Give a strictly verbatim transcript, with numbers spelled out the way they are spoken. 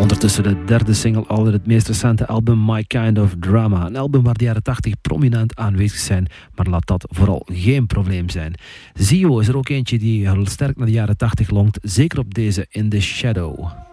Ondertussen de derde single al in het meest recente album My Kind of Drama. Een album waar de jaren tachtig prominent aanwezig zijn, maar laat dat vooral geen probleem zijn. Zio is er ook eentje die heel sterk naar de jaren tachtig longt, zeker op deze In The Shadow.